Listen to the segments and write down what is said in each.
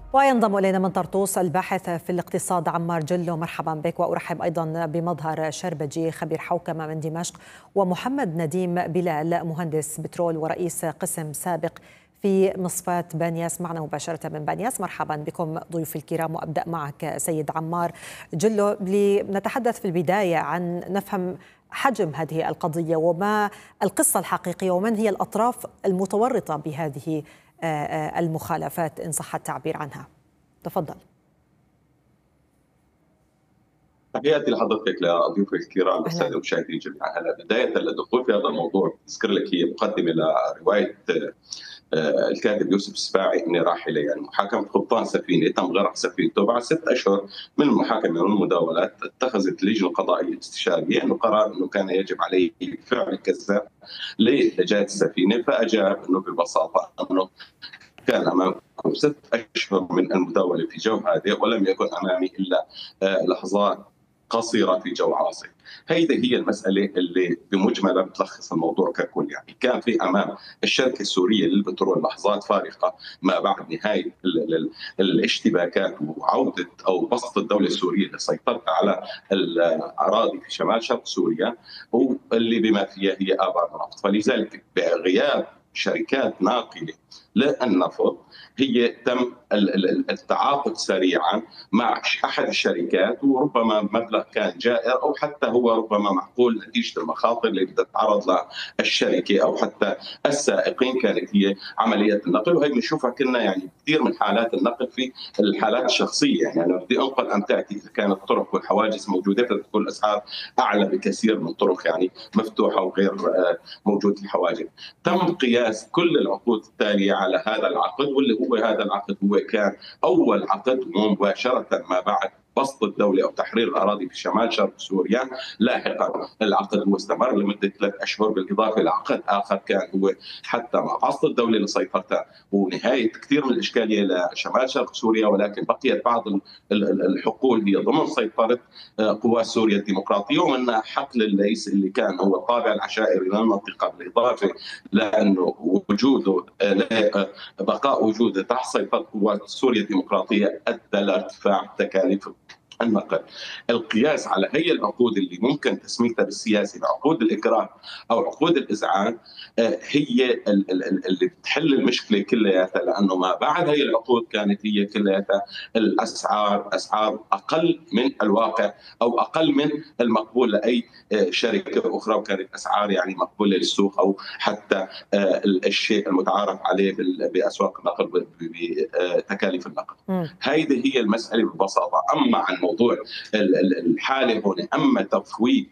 وينضم إلينا من طرطوس الباحث في الاقتصاد عمار جلو. مرحبا بك، وأرحب أيضا بمظهر شربجي خبير حوكمة من دمشق، ومحمد نديم بلال مهندس بترول ورئيس قسم سابق في مصفاة بانياس معنا مباشرة من بانياس. مرحبا بكم ضيوف الكرام، وأبدأ معك سيد عمار جلو. لنتحدث في البداية عن نفهم حجم هذه القضية وما القصة الحقيقية ومن هي الأطراف المتورطة بهذه المخالفات إن صح التعبير عنها. تفضل. تحياتي لحضرتك لضيوف الكرام والساده المشاهدين جميعا. هلا بدايه الدخول في هذا الموضوع اذكر لك هي مقدمه لروايه الكاتب يوسف السباعي اني راحله، يعني محاكمه قبطان سفينه تم غرق سفينته بعد 6 أشهر من المحاكمه والمداولات. اتخذت اللجنه القضائيه الاستشاريه انه قرار انه كان يجب عليه فعل كذا لنجاه السفينه، فاجاب انه ببساطه انه كان امامكم 6 أشهر من المداوله في جو هادئ ولم يكن امامي الا لحظات قصيره في جو عاصف. هيدي هي المساله اللي بمجملها بتلخص الموضوع ككل. يعني كان في امام الشركه السوريه للبترول لحظات فارقه ما بعد نهايه الاشتباكات وعوده او بسط الدوله السوريه للسيطره على الاراضي في شمال شرق سوريا، واللي بما فيها هي ابار النفط. فلذلك بغياب شركات ناقله للنفط هي تم التعاقد سريعا مع احد الشركات، وربما مبلغ كان جائر او حتى هو ربما معقول نتيجه المخاطر اللي بتتعرض لها الشركه او حتى السائقين كانت هي عمليه النقل. وهي بنشوفها كنا يعني كثير من حالات النقل في الحالات الشخصيه. يعني انا بدي انقل امتعتي اذا كانت الطرق والحواجز موجوده فتكون الاسعار اعلى بكثير من طرق يعني مفتوحه وغير موجود الحواجز. تم قياس كل العقود التاليه على هذا العقد، واللي هو هذا العقد هو كان اول عقد مباشره ما بعد بسط الدوله او تحرير الاراضي في شمال شرق سوريا. لاحقا العقد هو استمر لمده 3 أشهر بالاضافه لعقد اخر كان هو حتى مع بسط الدوله لسيطرتها ونهايه كثير من الاشكاليه لشمال شرق سوريا، ولكن بقيت بعض الحقول هي ضمن سيطره قوات سوريا الديمقراطيه، ومنها حقل الليث اللي كان هو الطابع العشائري للمنطقه، بالاضافه لانه وجوده بقاء وجوده تحت سيطره قوات سوريا الديمقراطيه ادى لارتفاع تكاليف النقل. القياس على هي العقود اللي ممكن تسميتها بالسياسي بعقود الاكراه او عقود الازعاج هي اللي بتحل المشكله كلياتها، لانه ما بعد هي العقود كانت هي كلياتها اسعار اقل من الواقع او اقل من المقبول لاي شركه اخرى، وكانت اسعار يعني مقبوله للسوق او حتى الشيء المتعارف عليه باسواق النقل بتكاليف النقل. هذه هي المساله ببساطه. اما عن موضوع الحاله هون، اما تفويض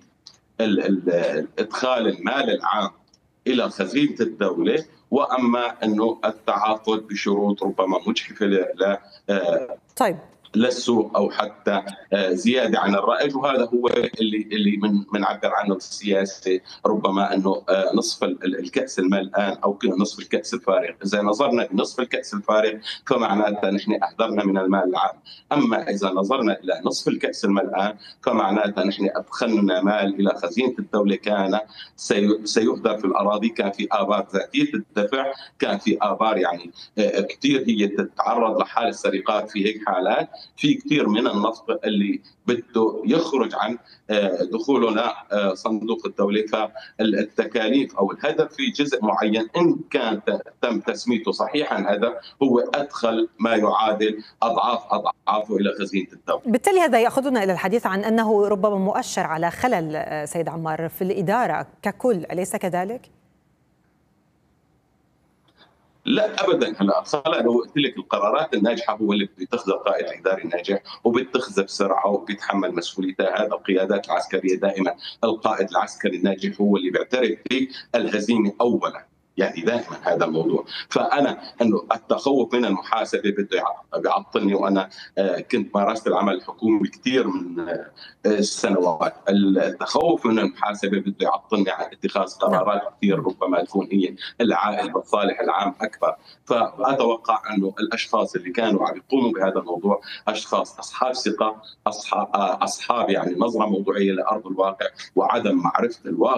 ادخال المال العام الى خزينه الدوله، واما انه التعاقد بشروط ربما مجحفه طيب للسوق او حتى زياده عن الرائج. وهذا هو اللي بنعبر عنه بالسياسه ربما انه نصف الكاس الملآن او نصف الكاس الفارغ. اذا نظرنا بنصف الكاس الفارغ فمعناتها نحن اهدرنا من المال العام، اما اذا نظرنا الى نصف الكاس الملآن فمعناتها نحن ادخلنا مال الى خزينه الدوله كان سيهدر في الاراضي. كان في ابار ذاتيه الدفع، كان في ابار يعني كثير هي تتعرض لحاله سرقات. في هيك حالات في كثير من النفط اللي بده يخرج عن دخوله لصندوق الدولة، فالتكاليف أو الهدف في جزء معين إن كان تم تسميته صحيحا هذا هو أدخل ما يعادل أضعافه إلى خزينة الدولة. بالتالي هذا يأخذنا إلى الحديث عن أنه ربما مؤشر على خلل سيد عمار في الإدارة ككل، أليس كذلك؟ لا ابدا. هلا خلق لو قلت لك القرارات الناجحه هو اللي بيتخذها القائد الاداري الناجح وبيتخذها بسرعه وبيتحمل مسؤوليتها. هذا القيادات العسكريه دائما القائد العسكري الناجح هو اللي بيعترف بالهزيمه اولا، يعني دائما هذا الموضوع. فانا انه التخوف من المحاسبه بده بيعطلني، وانا كنت مارست العمل الحكومي كثير من السنوات. التخوف من المحاسبه بده يعطلني عن اتخاذ قرارات كثير ربما تكون هي العائد بالصالح العام اكبر. فاتوقع انه الاشخاص اللي كانوا عم يقوموا بهذا الموضوع اشخاص اصحاب ثقه، اصحاب يعني نظره موضوعيه لارض الواقع وعدم معرفه الواقع